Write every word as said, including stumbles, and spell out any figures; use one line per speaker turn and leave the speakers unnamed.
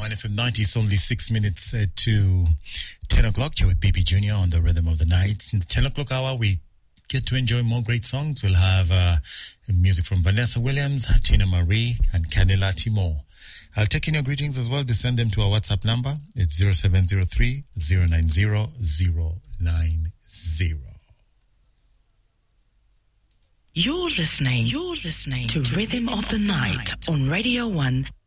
one F M ninety. It's only six minutes uh, to ten o'clock. You're with B B Junior on the Rhythm of the Night. In the ten o'clock hour, we get to enjoy more great songs. We'll have uh, music from Vanessa Williams, Tina Marie, and Canela Timor. I'll take in your greetings as well. To send them to our WhatsApp number. It's zero seven zero three, zero nine zero, zero nine zero.
You're listening, you're listening to Rhythm of the Night on Radio one